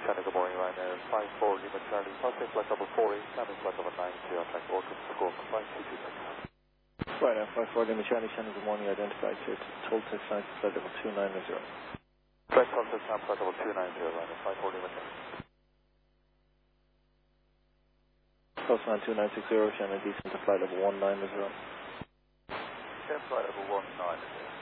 Shannon, good morning, Ryanair 54 Lima Charlie, positive flight level 48, landing flight level 90 on track order, score for flight 226. Ryanair 54 Lima Charlie, Shannon, good morning, identified to Toltex flight level 290. Flight Toltex flight level 290, Ryanair 54 Lima Charlie. Postman 2960, Shannon, decent to flight level 190. Flight level 190.